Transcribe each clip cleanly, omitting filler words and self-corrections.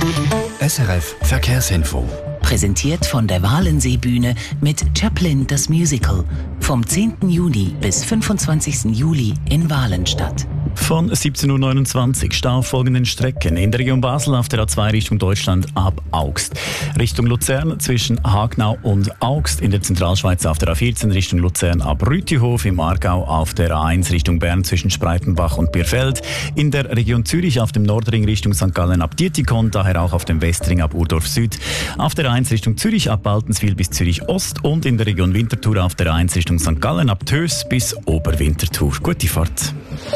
SRF Verkehrsinfo. Präsentiert von der Walensee-Bühne mit Chaplin das Musical. Vom 10. Juni bis 25. Juli in Walenstadt. Von 17.29 Uhr Stau auf folgenden Strecken. In der Region Basel auf der A2 Richtung Deutschland ab Augst. Richtung Luzern zwischen Hagnau und Augst. In der Zentralschweiz auf der A14 Richtung Luzern ab Rütihof. Im Aargau auf der A1 Richtung Bern zwischen Spreitenbach und Birfeld. In der Region Zürich auf dem Nordring Richtung St. Gallen ab Dietikon. Daher auch auf dem Westring ab Urdorf Süd. Auf der A1 Richtung Zürich ab Baltenswil bis Zürich Ost. Und in der Region Winterthur auf der A1 Richtung St. Gallen ab Tös bis Oberwinterthur. Gute Fahrt.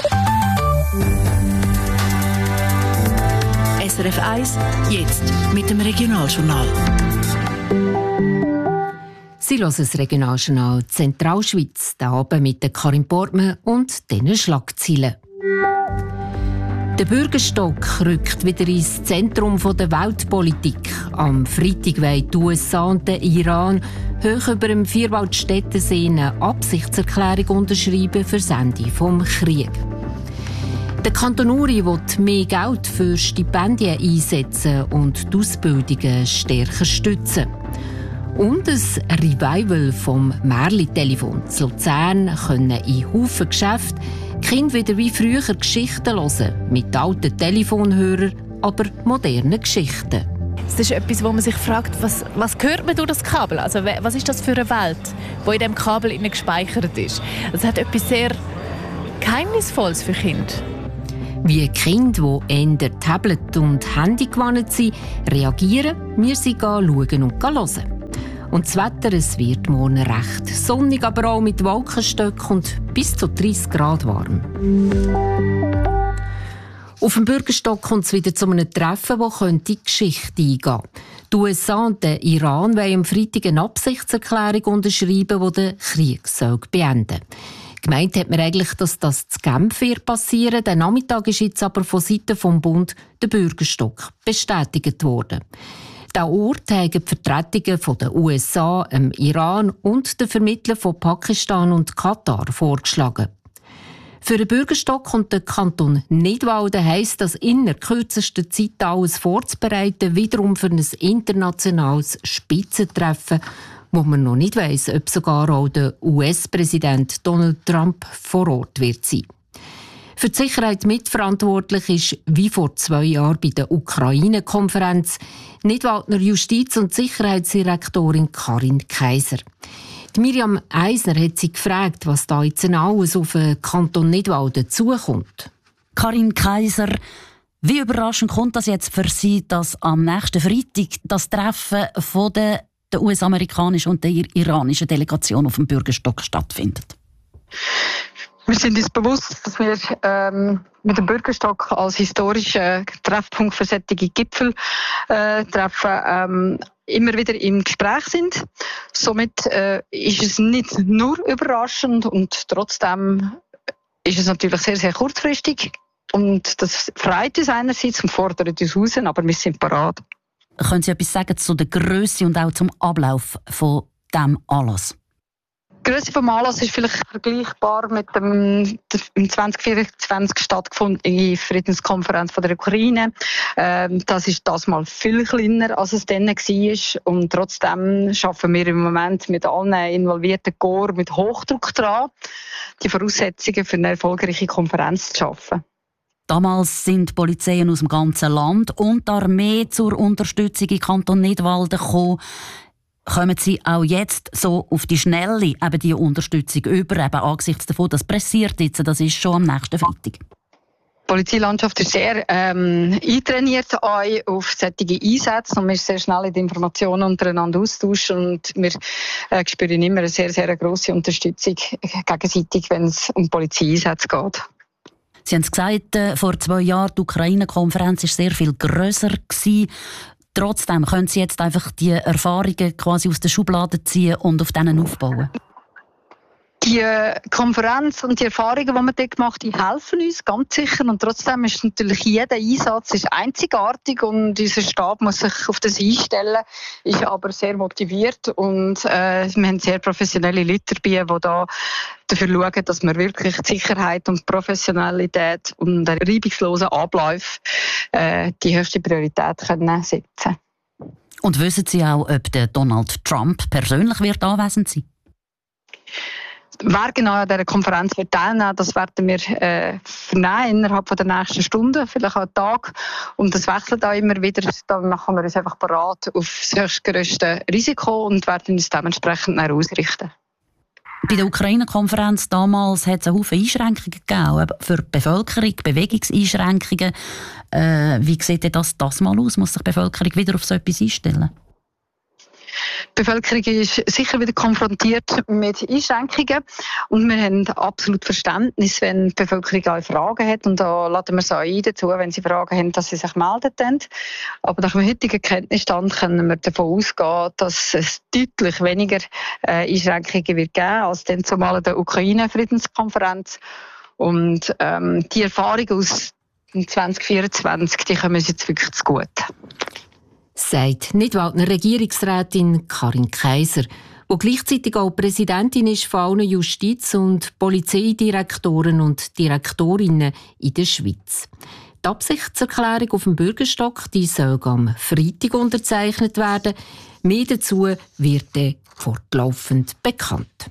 SRF 1, jetzt mit dem Regionaljournal. Sie hören das Regionaljournal Zentralschweiz, hier Abend mit der Karin Portmann und diesen Schlagzeilen. Der Bürgerstock rückt wieder ins Zentrum der Weltpolitik. Am Freitag wollen die USA und der Iran hoch über dem Vierwaldstättensee eine Absichtserklärung unterschreiben für das Ende des Krieges. Der Kanton Uri will mehr Geld für Stipendien einsetzen und die Ausbildungen stärker stützen. Und ein Revival vom Märli-Telefon zu Luzern können in Haufen Geschäften Kinder wieder wie früher Geschichten hören, mit alten Telefonhörern, aber modernen Geschichten. Es ist etwas, wo man sich fragt, was hört man durch das Kabel? Also, was ist das für eine Welt, die in diesem Kabel gespeichert ist? Es hat etwas sehr Geheimnisvolles für Kinder. Wie Kinder, die eher Tablet und Handy gewandt sind, reagieren, wir sie schauen und hören. Und das Wetter, es wird morgen recht sonnig, aber auch mit Wolkenstöcken und bis zu 30 Grad warm. Auf dem Bürgerstock kommt es wieder zu einem Treffen, das in die Geschichte eingehen könnte. Die USA und der Iran wollen am Freitag eine Absichtserklärung unterschreiben, die den Krieg beenden soll. Gemeint hat man eigentlich, dass das zu Genf passieren wird. Der Nachmittag ist jetzt aber von Seiten des Bund der Bürgerstock bestätigt worden. Der Ort haben die Vertretungen von den USA, dem Iran und den Vermittlern von Pakistan und Katar vorgeschlagen. Für den Bürgerstock und den Kanton Nidwalden heisst das innerhalb kürzester Zeit alles vorzubereiten, wiederum für ein internationales Spitzentreffen, wo man noch nicht weiss, ob sogar auch der US-Präsident Donald Trump vor Ort wird sein. Für die Sicherheit mitverantwortlich ist, wie vor 2 Jahren bei der Ukraine-Konferenz, Nidwaldner Justiz- und Sicherheitsdirektorin Karin Kaiser. Die Miriam Eisner hat sie gefragt, was da jetzt alles auf den Kanton Nidwalden zukommt. Karin Kaiser, wie überraschend kommt das jetzt für Sie, dass am nächsten Freitag das Treffen von der US-amerikanischen und der iranischen Delegation auf dem Bürgerstock stattfindet? Wir sind uns bewusst, dass wir mit dem Bürgerstock als historischen Treffpunkt für solche Gipfeltreffen immer wieder im Gespräch sind. Somit ist es nicht nur überraschend und trotzdem ist es natürlich sehr, sehr kurzfristig. Und das freut uns einerseits und fordert uns raus, aber wir sind parat. Können Sie etwas sagen zu der Grösse und auch zum Ablauf von diesem Anlass? Die Grösse des Anlasses ist vielleicht vergleichbar mit dem im 2024 stattgefundenen Friedenskonferenz von der Ukraine. Das ist das mal viel kleiner, als es dann war. Und trotzdem arbeiten wir im Moment mit allen involvierten Corps mit Hochdruck daran, die Voraussetzungen für eine erfolgreiche Konferenz zu schaffen. Damals sind Polizeien aus dem ganzen Land und die Armee zur Unterstützung im Kanton Nidwalden gekommen. Kommen Sie auch jetzt so auf die Schnelle eben die Unterstützung über, eben angesichts davon, das pressiert jetzt, das ist schon am nächsten Freitag? Die Polizeilandschaft ist sehr eintrainiert auf solche Einsätze und wir sind sehr schnell in die Informationen untereinander austauschen und wir spüren immer eine sehr, sehr grosse Unterstützung gegenseitig, wenn es um Polizeieinsätze geht. Sie haben es gesagt, vor 2 Jahren, die Ukraine-Konferenz war sehr viel grösser gewesen. Trotzdem können Sie jetzt einfach die Erfahrungen quasi aus der Schublade ziehen und auf denen aufbauen? Die Konferenz und die Erfahrungen, die man dort gemacht haben, die helfen uns ganz sicher. Und trotzdem ist natürlich jeder Einsatz ist einzigartig und unser Stab muss sich auf das einstellen, ist aber sehr motiviert und wir haben sehr professionelle Leute dabei, die da dafür schauen, dass wir wirklich die Sicherheit und die Professionalität und den reibungslosen Ablauf die höchste Priorität können setzen. Und wissen Sie auch, ob der Donald Trump persönlich wird anwesend sein? Wer genau an dieser Konferenz wird teilnehmen, das werden wir vernehmen innerhalb der nächsten Stunden, vielleicht auch Tag. Und das wechselt auch immer wieder. Dann machen wir uns einfach bereit auf das höchstgrößte Risiko und werden uns dementsprechend ausrichten. Bei der Ukraine-Konferenz damals hat es einen Haufen Einschränkungen gegeben für die Bevölkerung, Bewegungseinschränkungen. Wie sieht denn das mal aus? Muss sich die Bevölkerung wieder auf so etwas einstellen? Die Bevölkerung ist sicher wieder konfrontiert mit Einschränkungen und wir haben absolut Verständnis, wenn die Bevölkerung auch Fragen hat und da laden wir sie auch ein dazu, wenn sie Fragen haben, dass sie sich melden. Aber nach dem heutigen Kenntnisstand können wir davon ausgehen, dass es deutlich weniger Einschränkungen wird geben als dann zumal an der Ukraine-Friedenskonferenz und die Erfahrungen aus 2024, die kommen uns jetzt wirklich zu gut. Sagt Nidwaldner Regierungsrätin Karin Kaiser, die gleichzeitig auch Präsidentin ist von allen Justiz- und Polizeidirektoren und Direktorinnen in der Schweiz. Die Absichtserklärung auf dem Bürgerstock die soll am Freitag unterzeichnet werden. Mehr dazu wird fortlaufend bekannt.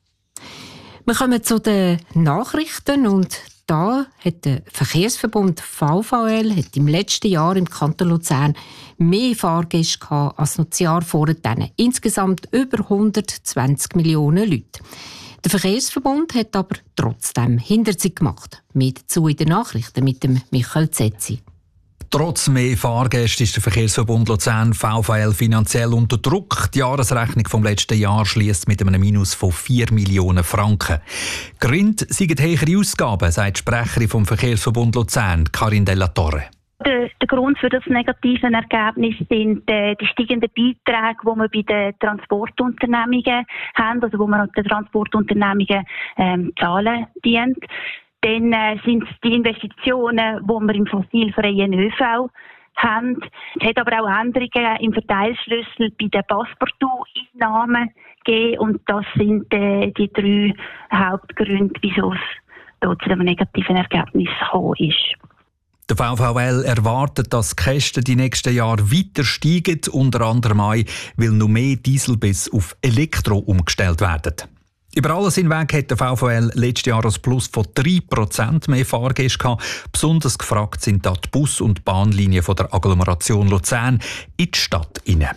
Wir kommen zu den Nachrichten und da hat der Verkehrsverbund VVL im letzten Jahr im Kanton Luzern mehr Fahrgäste gehabt als noch das Jahr vorher. Insgesamt über 120 Millionen Leute. Der Verkehrsverbund hat aber trotzdem Hinterziehung gemacht. Mehr dazu in den Nachrichten mit dem Michael Zetzi. Trotz mehr Fahrgäste ist der Verkehrsverbund Luzern VVL finanziell unter Druck. Die Jahresrechnung vom letzten Jahr schließt mit einem Minus von 4 Millionen Franken. Gründe sind höhere Ausgaben, sagt die Sprecherin vom Verkehrsverbund Luzern, Karin Della Torre. Der Grund für das negative Ergebnis sind die steigenden Beiträge, die wir bei den Transportunternehmungen haben, also wo wir den Transportunternehmungen zahlen dienen. Dann sind es die Investitionen, die wir im fossilfreien ÖV haben. Es hat aber auch Änderungen im Verteilschlüssel bei den Passepartout-Einnahmen gegeben. Und das sind die 3 Hauptgründe, wieso es dort zu einem negativen Ergebnis gekommen ist. Der VVL erwartet, dass die Kosten die nächsten Jahre weiter steigen, unter anderem auch, weil noch mehr Dieselbusse auf Elektro umgestellt werden. Über alles hinweg hat der VVL letztes Jahr ein Plus von 3% mehr Fahrgäste gehabt. Besonders gefragt sind da die Bus- und Bahnlinien von der Agglomeration Luzern in die Stadt hinein.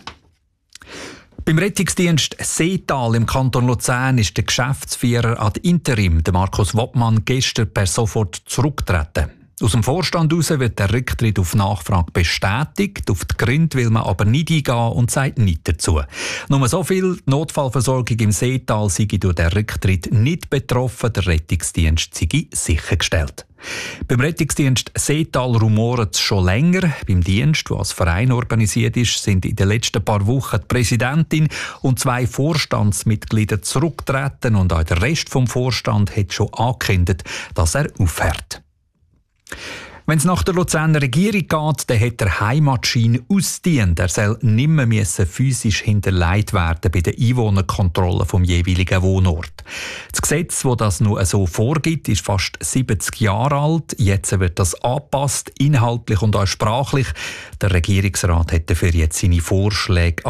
Beim Rettungsdienst Seetal im Kanton Luzern ist der Geschäftsführer ad interim, der Markus Woppmann, gestern per sofort zurückgetreten. Aus dem Vorstand heraus wird der Rücktritt auf Nachfrage bestätigt. Auf die Gründe will man aber nicht eingehen und sagt nichts dazu. Nur so viel: die Notfallversorgung im Seetal sei durch den Rücktritt nicht betroffen. Der Rettungsdienst sei sichergestellt. Beim Rettungsdienst Seetal rumoren es schon länger. Beim Dienst, der als Verein organisiert ist, sind in den letzten paar Wochen die Präsidentin und 2 Vorstandsmitglieder zurückgetreten und auch der Rest vom Vorstand hat schon angekündigt, dass er aufhört. Wenn es nach der Luzerner Regierung geht, dann hat der Heimatschein ausgedient. Er soll nicht mehr physisch hinterlegt werden bei der Einwohnerkontrolle vom jeweiligen Wohnort. Das Gesetz, das das nur so vorgibt, ist fast 70 Jahre alt. Jetzt wird das angepasst, inhaltlich und auch sprachlich. Der Regierungsrat hat dafür jetzt seine Vorschläge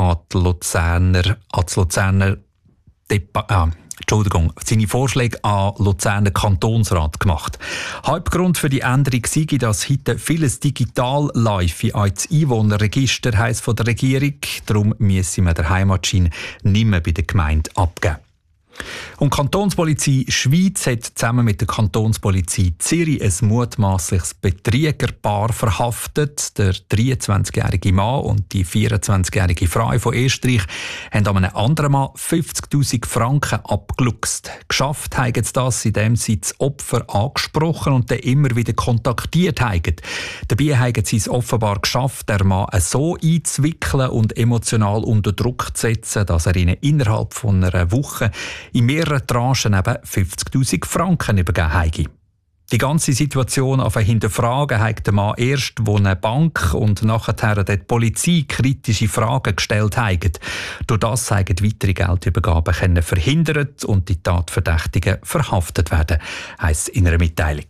seine Vorschläge an Luzerner Kantonsrat gemacht. Hauptgrund für die Änderung sei, dass heute vieles digital läuft als Einwohnerregister, heisst von der Regierung. Darum müsse man den Heimatschein nicht mehr bei der Gemeinde abgeben. Und die Kantonspolizei Schweiz hat zusammen mit der Kantonspolizei Zürich ein mutmaßliches Betrügerpaar verhaftet. Der 23-jährige Mann und die 24-jährige Frau von Österreich haben an einem anderen Mann 50'000 Franken abgeluchst. Geschafft haben sie das, indem sie das Opfer angesprochen und dann immer wieder kontaktiert haben. Dabei haben sie es offenbar geschafft, den Mann so einzuwickeln und emotional unter Druck zu setzen, dass er ihnen innerhalb von einer Woche in mehreren Tranchen eben 50'000 Franken übergeben habe. Die ganze Situation auf hinterfragen hat der Mann erst, wo eine Bank und nachher die Polizei kritische Fragen gestellt haben. Durch das haben weitere Geldübergaben verhindert und die Tatverdächtigen verhaftet werden, heisst es in einer Mitteilung.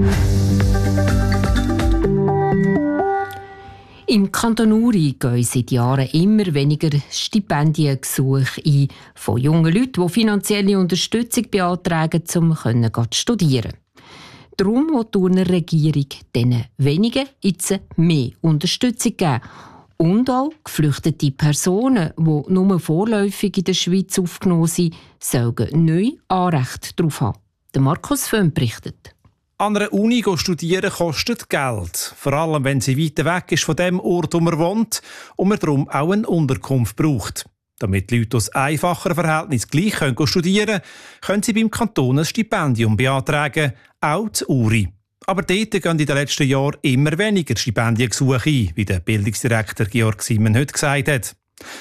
Im Kanton Uri gehen seit Jahren immer weniger Stipendiengesuche ein von jungen Leuten, die finanzielle Unterstützung beantragen, um zu studieren. Darum will die Urner Regierung diesen wenigen jetzt mehr Unterstützung geben. Und auch geflüchtete Personen, die nur vorläufig in der Schweiz aufgenommen sind, sollen neu Anrecht darauf haben. Der Markus Föhn berichtet. An einer Uni studieren kostet Geld. Vor allem, wenn sie weit weg ist von dem Ort, wo man wohnt und man darum auch eine Unterkunft braucht. Damit die Leute aus einfacheren Verhältnissen gleich studieren können, können sie beim Kanton ein Stipendium beantragen, auch zu Uri. Aber dort gehen in den letzten Jahren immer weniger Stipendiengesuche ein, wie der Bildungsdirektor Georg Simon heute gesagt hat.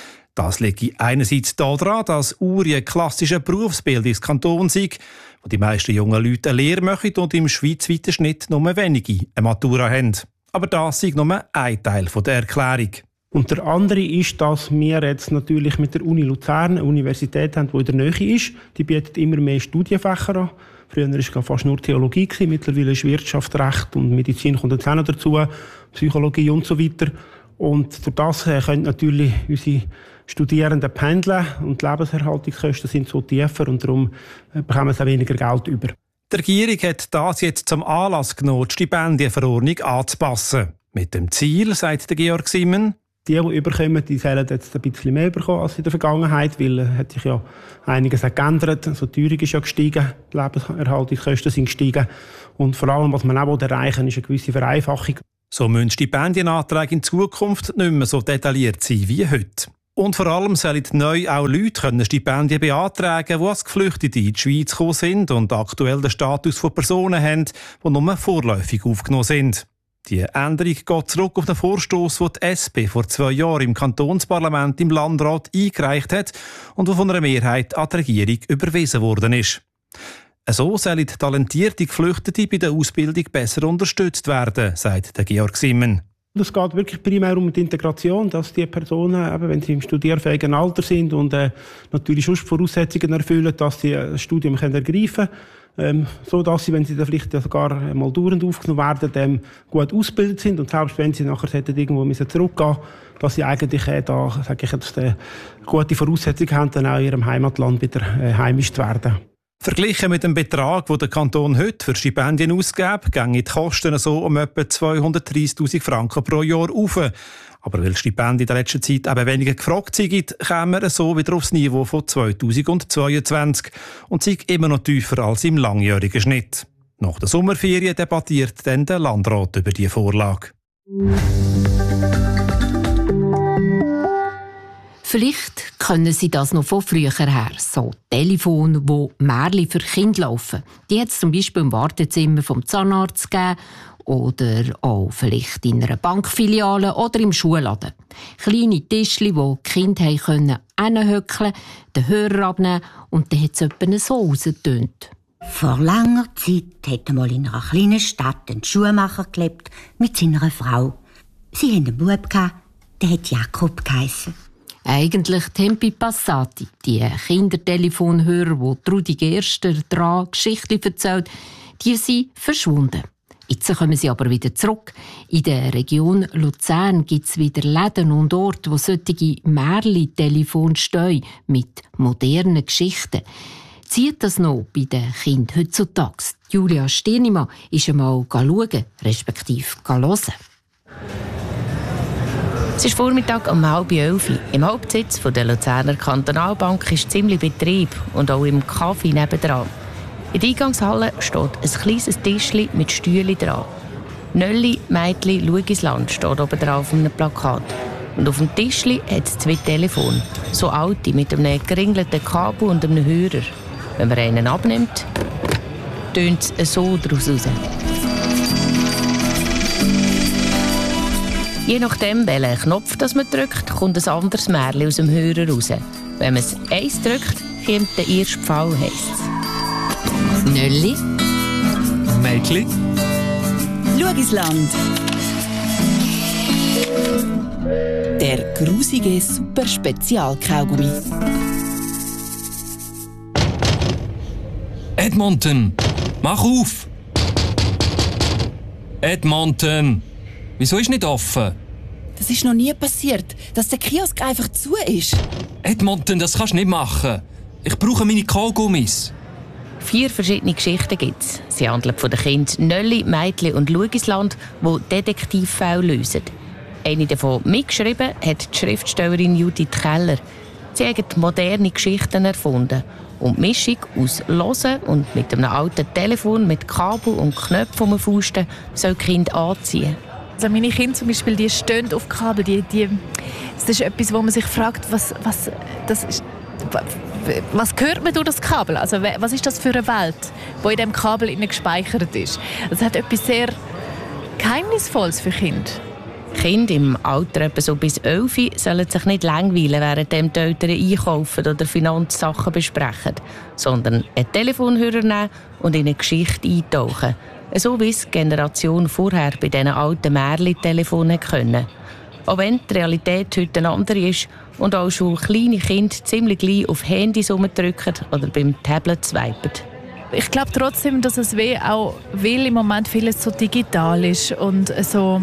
Das liegt einerseits daran, dass Uri ein klassischer Berufsbildungskanton ist, wo die meisten jungen Leute eine Lehre machen und im schweizweiten Schnitt nur wenige eine Matura haben. Aber das ist nur ein Teil der Erklärung. Und der andere ist, dass wir jetzt natürlich mit der Uni Luzern eine Universität haben, die in der Nähe ist. Die bietet immer mehr Studienfächer an. Früher war es fast nur Theologie, mittlerweile ist Wirtschaft, Recht und Medizin kommt jetzt auch noch dazu, Psychologie und so weiter. Und durch das können natürlich unsere Studierenden pendeln und die Lebenserhaltungskosten sind so tiefer und darum bekommen sie auch weniger Geld über. Die Regierung hat das jetzt zum Anlass genommen, die Stipendienverordnung anzupassen. Mit dem Ziel, sagt der Georg Simon, die überkommen, die sollen jetzt ein bisschen mehr bekommen als in der Vergangenheit, weil hat sich ja einiges geändert. Also die Teuerung ist ja gestiegen, die Lebenserhaltungskosten sind gestiegen. Und vor allem, was man auch erreichen will, ist eine gewisse Vereinfachung. So müssen Stipendienanträge in Zukunft nicht mehr so detailliert sein wie heute. Und vor allem sollen neu auch Leute Stipendien beantragen, die als Geflüchtete in die Schweiz gekommen sind und aktuell den Status von Personen haben, die nur vorläufig aufgenommen sind. Die Änderung geht zurück auf den Vorstoss, den die SP vor 2 Jahren im Kantonsparlament im Landrat eingereicht hat und der von einer Mehrheit an die Regierung überwiesen worden ist. So sollen talentierte Geflüchtete bei der Ausbildung besser unterstützt werden, sagt der Georg Simon. Es geht wirklich primär um die Integration, dass die Personen, eben, wenn sie im studierfähigen Alter sind und natürlich schon Voraussetzungen erfüllen, dass sie ein Studium ergreifen können, so dass sie, wenn sie dann vielleicht sogar mal dauernd aufgenommen werden, gut ausgebildet sind und selbst wenn sie nachher irgendwo zurückgehen müssen, dass sie eigentlich da, sage ich jetzt, gute Voraussetzungen haben, dann auch in ihrem Heimatland wieder heimisch zu werden. Verglichen mit dem Betrag, den der Kanton heute für Stipendien ausgibt, gehen die Kosten so um etwa 230'000 Franken pro Jahr auf. Aber weil Stipendien in der letzten Zeit eben weniger gefragt sind, kommen wir so wieder aufs Niveau von 2022 und sind immer noch tiefer als im langjährigen Schnitt. Nach der Sommerferien debattiert dann der Landrat über die Vorlage. Vielleicht können Sie das noch von früher her. So Telefone, wo Märchen für Kinder laufen. Die hat es zum Beispiel im Wartezimmer vom Zahnarzt gegeben oder auch vielleicht in einer Bankfiliale oder im Schulladen. Kleine Tischchen, wo die Kinder hinhöckeln konnten, den Hörer abnehmen und dann hat es etwa so rausgetönt. Vor langer Zeit hat einmal in einer kleinen Stadt ein Schuhmacher gelebt mit seiner Frau. Sie hatten einen Bub, der hat Jakob geheissen. Eigentlich Tempi Passati, die Kindertelefonhörer, wo Trudi Gerster dran Geschichten erzählt, die sind verschwunden. Jetzt kommen sie aber wieder zurück. In der Region Luzern gibt es wieder Läden und Orte, wo solche Märchen-Telefone stehen mit modernen Geschichten. Zieht das noch bei den Kindern heutzutage? Julia Stirnimann ist einmal schauen, respektive hören. Es ist Vormittag um 10:30. Im Hauptsitz der Luzerner Kantonalbank ist ziemlich Betrieb und auch im Café nebendran. In der Eingangshalle steht ein kleines Tischchen mit Stühlen dran. «Nölli, Mädli, schau ins Land» steht oben drauf auf einem Plakat. Und auf dem Tischchen hat es 2 Telefone. So alte, mit einem geringelten Kabel und einem Hörer. Wenn man einen abnimmt, tönt es so daraus raus. Je nachdem, welchen Knopf das man drückt, kommt ein anderes Märchen aus dem Hörer raus. Wenn man es 1 drückt, berühmte erste Fall heisst. Nölli, Mädchen, Lugisland. Der grusige Super-Spezial-Kaugummi. Edmonton, mach auf! Edmonton, wieso ist nicht offen? Das ist noch nie passiert, dass der Kiosk einfach zu ist. Edmonton, das kannst du nicht machen. Ich brauche meine Kaugummis. 4 verschiedene Geschichten gibt es. Sie handeln von den Kindern Nölli, Mädchen und Lugisland, die Detektivfälle lösen. Eine davon mitgeschrieben hat die Schriftstellerin Judith Keller. Sie hat moderne Geschichten erfunden. Und die Mischung aus Hören und mit einem alten Telefon mit Kabel und Knöpfen um den Fusten soll die Kinder anziehen. Also meine Kinder zum Beispiel, die stehen auf Kabel. Das ist etwas, wo man sich fragt, was hört man durch das Kabel? Also was ist das für eine Welt, die in diesem Kabel gespeichert ist? Das hat etwas sehr Geheimnisvolles für Kinder. Kinder im Alter etwa so bis 11 sollen sich nicht langweilen, während die Eltern einkaufen oder Finanzsachen besprechen, sondern einen Telefonhörer nehmen und in eine Geschichte eintauchen. So wie es die Generation vorher bei diesen alten Märli-Telefonen können. Auch wenn die Realität heute eine andere ist und auch schon kleine Kinder ziemlich gleich auf Handys rumdrücken oder beim Tablet swipen. Ich glaube trotzdem, dass es weil im Moment vieles so digital ist und so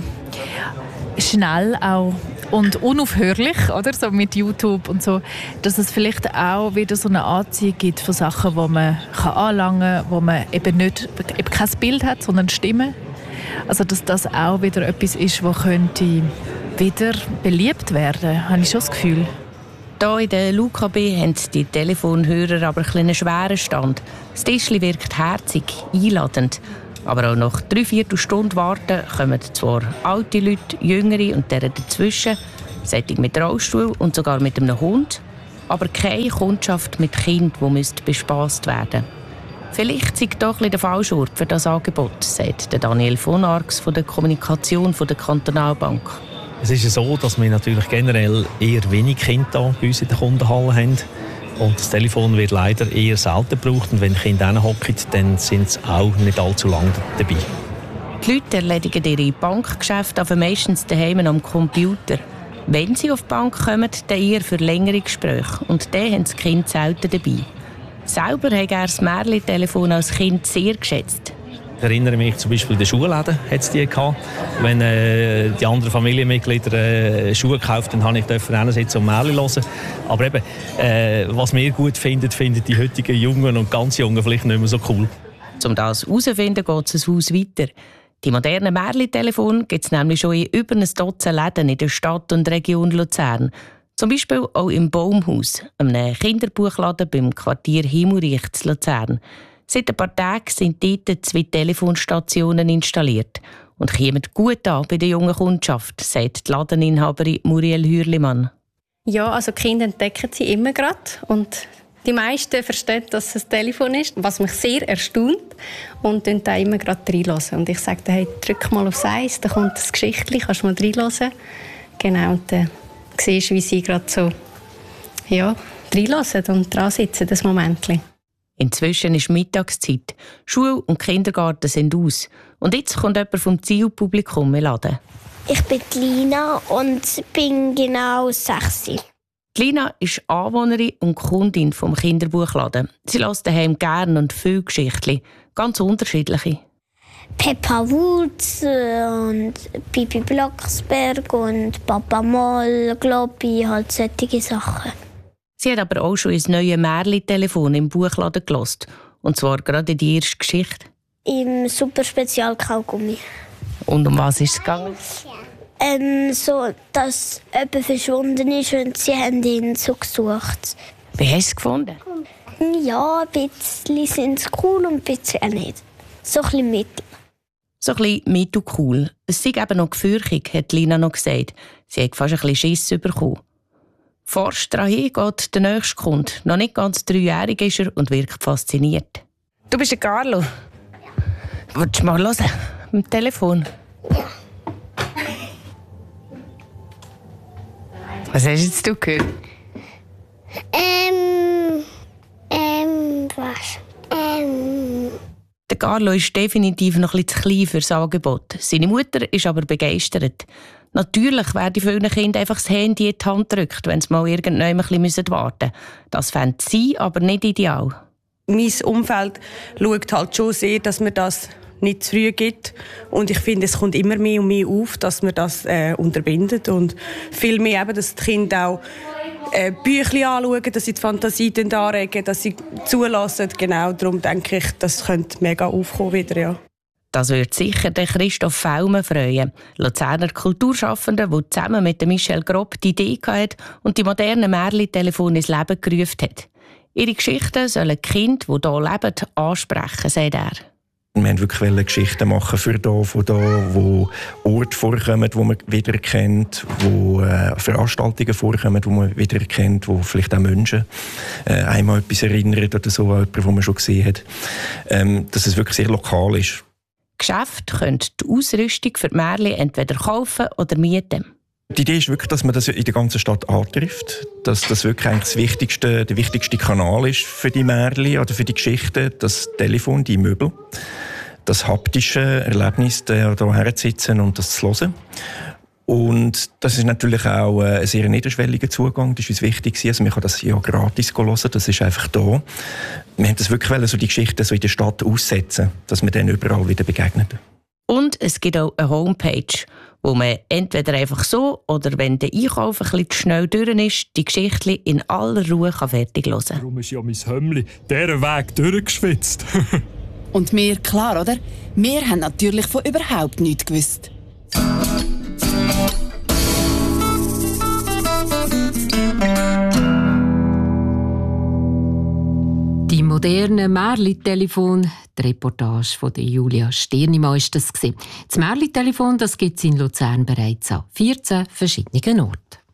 schnell auch und unaufhörlich, oder? So mit YouTube und so, dass es vielleicht auch wieder so eine Anziehung gibt von Sachen, die man anlangen kann, wo man eben kein Bild hat, sondern Stimme. Also dass das auch wieder etwas ist, das könnte wieder beliebt werden, habe ich schon das Gefühl. Hier in der LUKB haben die Telefonhörer aber einen schweren Stand. Das Tischchen wirkt herzig, einladend. Aber auch nach 3/4 Stunde Warten kommen zwar alte Leute, Jüngere und deren dazwischen, solche mit Rollstuhl und sogar mit einem Hund, aber keine Kundschaft mit Kindern, die bespaßt werden müsste. Vielleicht sei doch der falsche Ort für das Angebot, sagt Daniel von Arx von der Kommunikation der Kantonalbank. Es ist so, dass wir natürlich generell eher wenig Kinder bei uns in der Kundenhalle haben. Und das Telefon wird leider eher selten gebraucht. Und wenn Kinder hinhocken, dann sind sie auch nicht allzu lange dabei. Die Leute erledigen ihre Bankgeschäfte aber meistens daheim am Computer. Wenn sie auf die Bank kommen, dann eher für längere Gespräche. Und dann haben die Kinder selten dabei. Selber hat er das Märli-Telefon als Kind sehr geschätzt. Ich erinnere mich zum Beispiel in den Schulläden, hat es die gehabt. Wenn die anderen Familienmitglieder Schuhe gekauft haben, durfte ich dort sitzen und Märli hören. Aber eben, was wir gut finden die heutigen Jungen und ganz Jungen vielleicht nicht mehr so cool. Um das herauszufinden, geht es ein Haus weiter. Die modernen Märli-Telefone gibt es nämlich schon in über ein Dutzend Läden in der Stadt und Region Luzern. Zum Beispiel auch im Baumhaus, einem Kinderbuchladen beim Quartier Himmelreich in Luzern. Seit ein paar Tagen sind dort 2 Telefonstationen installiert und kommen gut an bei der jungen Kundschaft, sagt die Ladeninhaberin Muriel Hürlimann. Ja, also die Kinder entdecken sie immer gerade und die meisten verstehen, dass es ein Telefon ist, was mich sehr erstaunt und dann da immer gerade reinhören. Und ich sage, hey, drück mal aufs Eis, da kommt das Geschichtchen, kannst du mal reinhören. Genau, und dann siehst du, wie sie gerade so reinhören und dran sitzen, das Momentchen. Inzwischen ist Mittagszeit. Schule und Kindergarten sind aus. Und jetzt kommt jemand vom Zielpublikum im Laden. Ich bin Lina und bin genau 6. Lina ist Anwohnerin und Kundin vom Kinderbuchladen. Sie lässt daheim gerne und viele Geschichten, ganz unterschiedliche. Peppa Woods und Bibi Blocksberg und Papa Moll, Globby, halt solche Sachen. Sie hat aber auch schon ins neue Märli-Telefon im Buchladen gehört. Und zwar gerade in die erste Geschichte. Im Super-Spezial-Kaugummi. Und um was ist es gegangen? So, dass jemand verschwunden ist und sie haben ihn so gesucht. Wie hast du es gefunden? Ja, ein bisschen sind es cool und ein bisschen auch nicht. So ein bisschen mittel. So ein bisschen mittelcool. Es sei eben noch gefürchtig, hat Lina noch gesagt. Sie hat fast ein bisschen Schiss bekommen. Forsch daran hin geht der nächste Kunde. Noch nicht ganz 3-jährig ist er und wirkt fasziniert. Du bist der Carlo. Ja. Willst du mal hören? Mit dem Telefon? Ja. Was hast du jetzt gehört? Carlo ist definitiv noch etwas zu klein für das Angebot. Seine Mutter ist aber begeistert. Natürlich werden vielen Kindern einfach das Handy in die Hand gedrückt, wenn sie mal irgendjemand ein bisschen warten müssen. Das fände sie aber nicht ideal. Mein Umfeld schaut halt schon sehr, dass man das nicht zu früh gibt. Und ich finde, es kommt immer mehr und mehr auf, dass man das unterbindet. Und viel mehr eben, dass die Kinder auch Bücher anschauen, dass sie die Fantasie anregen, dass sie zulassen. Genau, darum denke ich, das könnte mega aufkommen wieder, ja. Das würde sicher den Christoph Faume freuen. Luzerner Kulturschaffender, der zusammen mit Michel Grob die Idee hatte und die modernen Märli-Telefone ins Leben gerufen hat. Ihre Geschichten sollen die Kinder, die hier leben, ansprechen, sagt er. Wir wollten wirklich Geschichten machen für da, von da, wo Orte vorkommen, die man wiedererkennt, wo Veranstaltungen vorkommen, die man wiedererkennt, wo vielleicht auch Menschen einmal etwas erinnern oder so an jemanden, den man schon gesehen hat. Dass es wirklich sehr lokal ist. Geschäfte können die Ausrüstung für die Märli entweder kaufen oder mieten. Die Idee ist wirklich, dass man das in der ganzen Stadt antrifft, dass das wirklich eigentlich der wichtigste Kanal ist für die Märli oder für die Geschichten, das Telefon, die Möbel, das haptische Erlebnis, da herzusitzen und das zu hören. Und das ist natürlich auch ein sehr niederschwelliger Zugang, das ist uns wichtig. Also man kann das ja gratis hören, das ist einfach da. Wir haben das wirklich so die Geschichten so in der Stadt aussetzen, dass man dann überall wieder begegnet. Und es gibt auch eine Homepage, wo man entweder einfach so oder wenn der Einkauf ein bisschen zu schnell durch ist, die Geschichte in aller Ruhe fertig hören kann. Darum ist ja mein Hömmli diesen Weg durchgeschwitzt. Und mir, klar, oder? Wir haben natürlich von überhaupt nichts gewusst. Die moderne Märli-Telefon, die Reportage von Julia Stirnimann ist das. Das Märli-Telefon gibt es in Luzern bereits an 14 verschiedenen Orten.